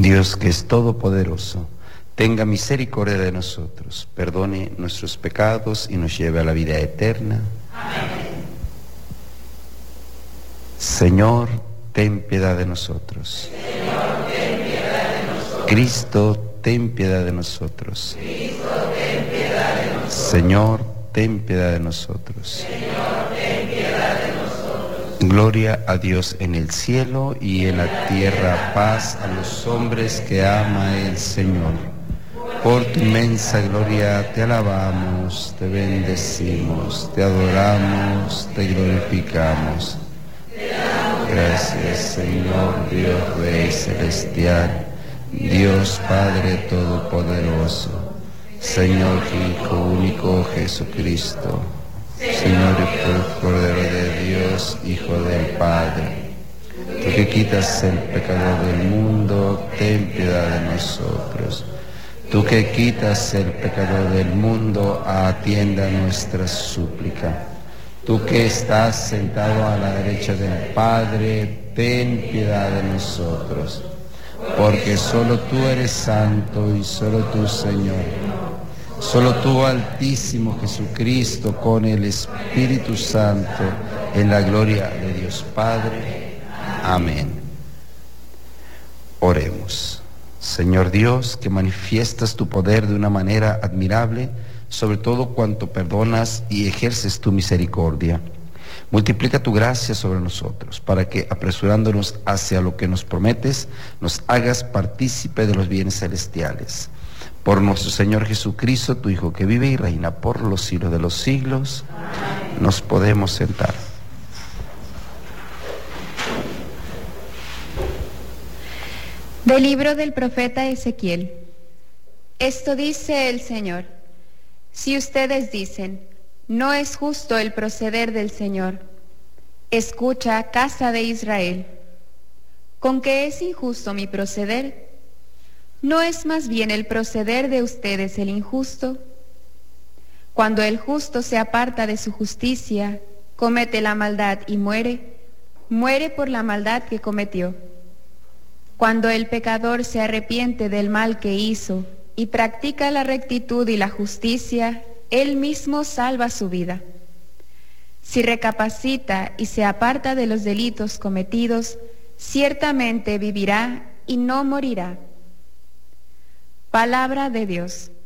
Dios, que es todopoderoso, tenga misericordia de nosotros, perdone nuestros pecados y nos lleve a la vida eterna. Amén. Señor, ten piedad de nosotros. Señor, ten piedad de nosotros. Cristo, ten piedad de nosotros. Cristo, ten piedad de nosotros. Señor, ten piedad de nosotros. Señor, ten piedad de nosotros. Gloria a Dios en el cielo y en la tierra paz a los hombres que ama el Señor. Por tu inmensa gloria te alabamos, te bendecimos, te adoramos, te glorificamos. Gracias, Señor Dios Rey Celestial, Dios Padre Todopoderoso, Señor Hijo único Jesucristo, Señor y Cordero de Dios, Hijo del Padre. Tú que quitas el pecado del mundo, ten piedad de nosotros. Tú que quitas el pecado del mundo, atienda nuestra súplica. Tú que estás sentado a la derecha del Padre, ten piedad de nosotros. Porque solo tú eres santo y solo tú, Señor. Solo tú, Altísimo Jesucristo, con el Espíritu Santo, en la gloria de Dios Padre. Amén. Oremos. Señor Dios, que manifiestas tu poder de una manera admirable, sobre todo cuanto perdonas y ejerces tu misericordia. Multiplica tu gracia sobre nosotros, para que, apresurándonos hacia lo que nos prometes, nos hagas partícipe de los bienes celestiales. Por nuestro Señor Jesucristo, tu Hijo, que vive y reina por los siglos de los siglos. Amén. Nos podemos sentar. Del libro del profeta Ezequiel. Esto dice el Señor: si ustedes dicen, no es justo el proceder del Señor, escucha, casa de Israel. ¿Con qué es injusto mi proceder? ¿No es más bien el proceder de ustedes el injusto? Cuando el justo se aparta de su justicia, comete la maldad y muere, muere por la maldad que cometió. Cuando el pecador se arrepiente del mal que hizo y practica la rectitud y la justicia, él mismo salva su vida. Si recapacita y se aparta de los delitos cometidos, ciertamente vivirá y no morirá. Palabra de Dios.